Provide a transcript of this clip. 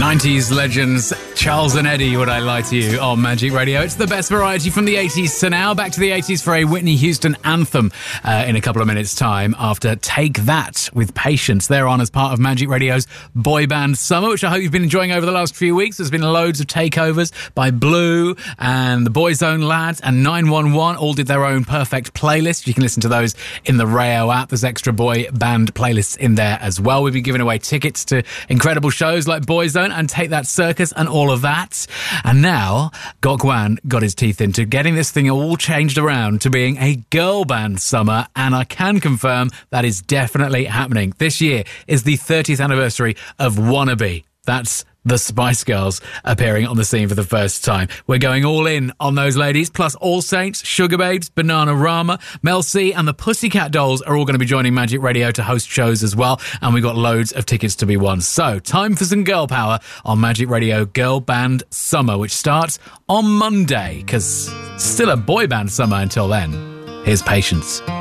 90s legends, Charles and Eddie, Would I Lie to You, on Magic Radio. It's the best variety from the 80s to now. Back to the 80s for a Whitney Houston anthem in a couple of minutes' time after Take That with Patience. They're on as part of Magic Radio's Boy Band Summer, which I hope you've been enjoying over the last few weeks. There's been loads of takeovers by Blue and the Boyzone Lads and 911. All did their own perfect playlist. You can listen to those in the Rayo app. There's extra boy band playlists in there as well. We've been giving away tickets to incredible shows like Boyzone and Take That Circus and all of that. And now, Gok Wan got his teeth into getting this thing all changed around to being a girl band summer, and I can confirm that is definitely happening. This year is the 30th anniversary of Wannabe. That's the Spice Girls appearing on the scene for the first time. We're going all in on those ladies, plus All Saints, Sugar Babes, Bananarama, Mel C and the Pussycat Dolls are all going to be joining Magic Radio to host shows as well, and we've got loads of tickets to be won. So, time for some girl power on Magic Radio Girl Band Summer, which starts on Monday, because still a boy band summer until then. Here's Patience.